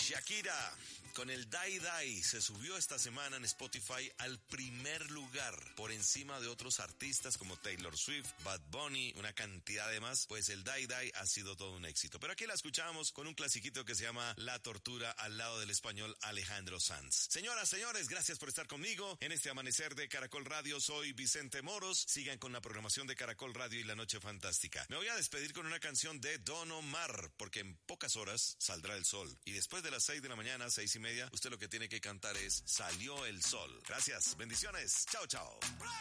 Shakira, con el Die Die, se subió esta semana en Spotify al primer lugar, por encima de otros artistas como Taylor Swift, Bad Bunny, una cantidad de más. Pues el Die Die ha sido todo un éxito. Pero aquí la escuchamos con un clasiquito que se llama La Tortura, al lado del español Alejandro Sanz. Señoras, señores, gracias por estar conmigo en este amanecer de Caracol Radio. Soy Vicente Moros. Sigan con la programación de Caracol Radio y La Noche Fantástica. Me voy a despedir con una canción de Don Omar, porque en pocas horas saldrá el sol. Y después de las 6 de la mañana, 6:30, usted lo que tiene que cantar es Salió el Sol. Gracias, bendiciones. Chao, chao.